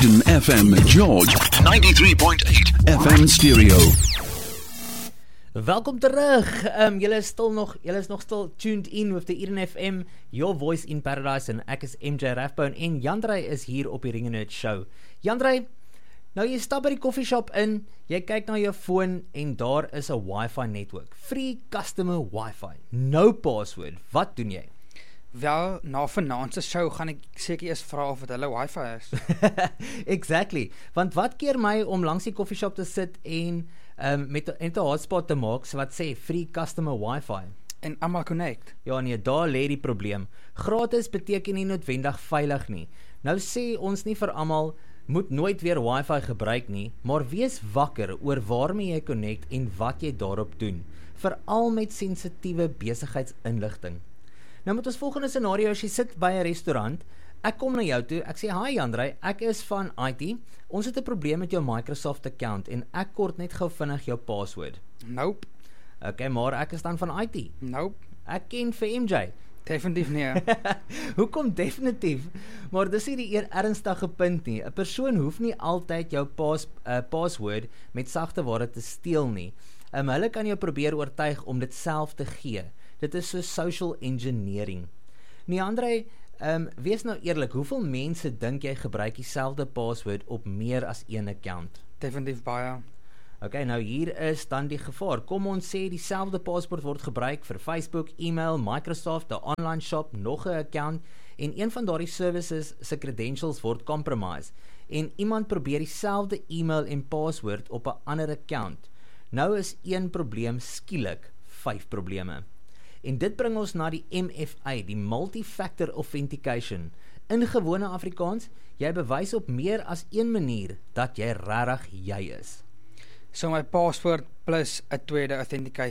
Eden FM George 93.8 FM stereo. Welkom terug. Julle is nog stil tuned in with the Eden FM, your voice in paradise, en ek is MJ Rathbone en Jandrey is hier op die Ring and Nerd show. Jandrey, nou jy stap by die koffieshop in, jy kyk na jou foon en daar is 'n Wi-Fi network. Free customer Wi-Fi. No password. Wat doen jy? Wel, na vanaand se show gaan ek seker eers vra of dit hulle Wi-Fi is. Exactly. Want wat keer my om langs die koffieshop te sit en met 'n hotspot te maak so wat sê free customer Wi-Fi. En almal connect. Ja nee, daar lê die probleem. Gratis beteken nie noodwendig veilig nie. Nou sê ons nie vir almal moet nooit weer Wi-Fi gebruik nie, maar wees wakker oor waarmee jy connect en wat jy daarop doen, veral met sensitiewe besigheidsinligting. Nou met ons volgende scenario, as jy sit by 'n restaurant, ek kom na jou toe, ek sê, hi Jandrey, ek is van IT, ons het 'n probleem met jou Microsoft account en ek kort net gou vinnig jou password. Nope. Okay, maar ek is dan van IT. Nope. Ek ken vir MJ. Definitief nie. Hoekom definitief? Maar dis nie die ernstige punt nie. 'n Persoon hoef nie altyd jou password met sagte ware te steel nie. Hulle kan jou probeer oortuig om dit self te gee. Dit is so social engineering. Jandrey, wees nou eerlik, hoeveel mense dink jy gebruik dieselfde password op meer as een account? Definitief baie. Okay, nou hier is dan die gevaar. Kom ons sê dieselfde paspoort word gebruik vir Facebook, e-mail, Microsoft, 'n online shop, nog 'n account en een van daardie services se credentials word compromised en iemand probeer dieselfde e-mail en paswoord op 'n ander account. Nou is een probleem skielik 5 probleme. En dit bring ons na die MFA, die Multi-Factor Authentication. In gewone Afrikaans, jy bewys op meer as een manier dat jy regtig jy is. So my paswoord plus 'n tweede authentication